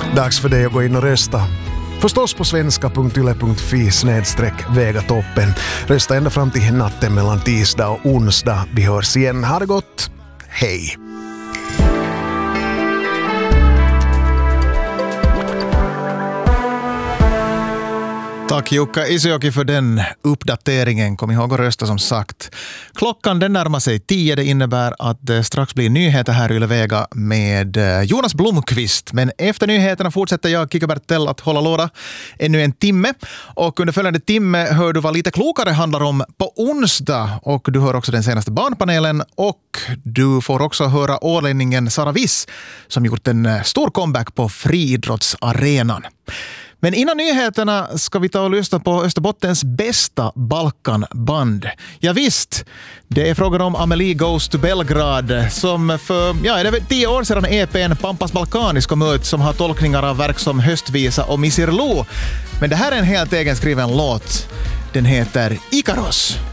Dags för dig att gå in och rösta. Förstås på svenska.yle.fi/Vegatoppen. Rösta ända fram till natten mellan tisdag och onsdag. Vi hörs igen. Ha det gott. Hej! Tack Jukka Isojoki för den uppdateringen. Kom ihåg att rösta som sagt. Klockan den närmar sig 10. Det innebär att det strax blir nyheter här i Yle Vega med Jonas Blomqvist. Men efter nyheterna fortsätter jag, Kika Bertell, att hålla låda ännu en timme. Och under följande timme hör du vad lite klokare handlar om på onsdag. Och du hör också den senaste barnpanelen. Och du får också höra ålänningen Sara Viss som gjort en stor comeback på friidrottsarenan. Men innan nyheterna ska vi ta och lyssna på Österbottens bästa Balkanband. Ja visst, det är frågan om Amelie Goes to Belgrad som för det är 10 år sedan EP:n Pampas Balkanis kom ut som har tolkningar av verk som Höstvisa och Misirlo. Men det här är en helt egen skriven låt. Den heter Ikaros.